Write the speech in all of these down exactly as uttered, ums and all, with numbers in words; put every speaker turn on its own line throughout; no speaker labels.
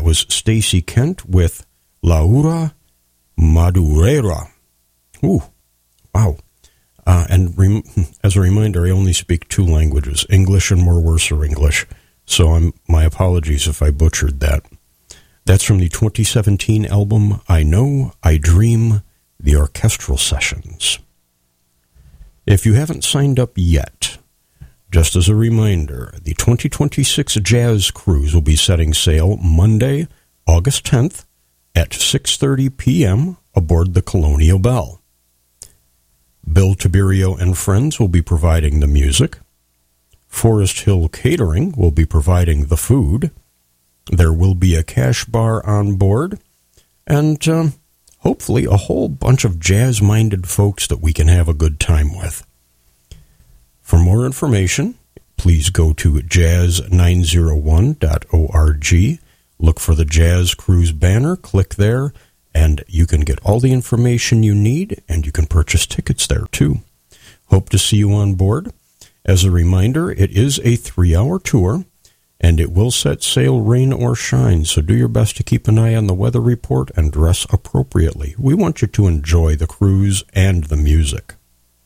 that was Stacy Kent with Laura Madureira. Ooh, wow. Uh, and rem- as a reminder, I only speak two languages, English and more worser English. So I'm, my apologies if I butchered that. That's from the twenty seventeen album, I Know, I Dream, The Orchestral Sessions. If you haven't signed up yet, just as a reminder, the twenty twenty-six Jazz Cruise will be setting sail Monday, August tenth at six thirty p.m. aboard the Colonial Belle. Bill Tiberio and friends will be providing the music. Forest Hill Catering will be providing the food. There will be a cash bar on board, and uh, hopefully a whole bunch of jazz-minded folks that we can have a good time with. For more information, please go to jazz nine oh one dot org, look for the Jazz Cruise banner, click there, and you can get all the information you need, and you can purchase tickets there too. Hope to see you on board. As a reminder, it is a three-hour tour, and it will set sail rain or shine, so do your best to keep an eye on the weather report and dress appropriately. We want you to enjoy the cruise and the music.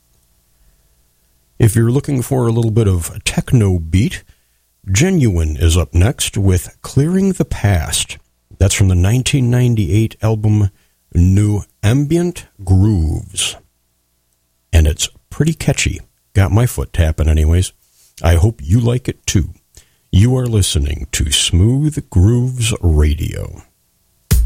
If you're looking for a little bit of techno beat, Genuine is up next with Clearing the Past. That's from the nineteen ninety-eight album New Ambient Grooves. And it's pretty catchy. Got my foot tapping anyways. I hope you like it too. You are listening to Smooth Grooves Radio.